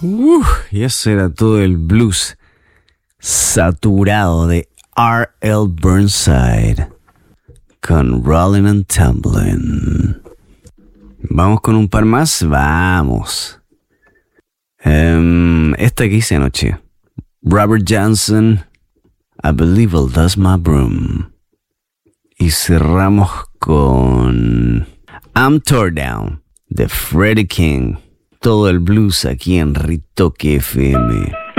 Y ese era todo el blues saturado de R.L. Burnside con Rollin' and Tumblin'. Vamos con un par más, vamos. Esta que hice anoche, Robert Johnson, I Believe I'll Dust My Broom. Y cerramos con I'm Tore Down de Freddie King. Todo el blues aquí en Ritoque FM.